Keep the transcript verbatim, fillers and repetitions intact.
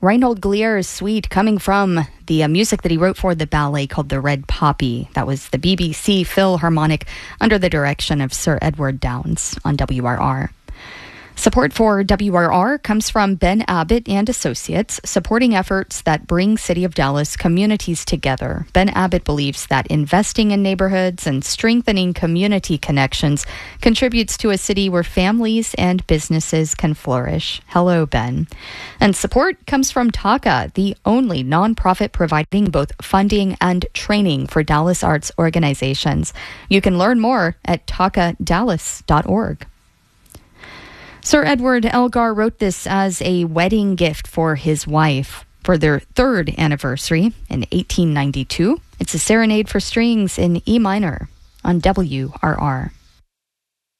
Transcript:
Reinhold Glier's suite coming from the uh, music that he wrote for the ballet called The Red Poppy. That was the B B C Philharmonic under the direction of Sir Edward Downes on W R R. Support for W R R comes from Ben Abbott and Associates, supporting efforts that bring City of Dallas communities together. Ben Abbott believes that investing in neighborhoods and strengthening community connections contributes to a city where families and businesses can flourish. Hello, Ben. And support comes from TACA, the only nonprofit providing both funding and training for Dallas arts organizations. You can learn more at taca dallas dot org. Sir Edward Elgar wrote this as a wedding gift for his wife for their third anniversary in eighteen ninety-two. It's a serenade for strings in E minor on W R R.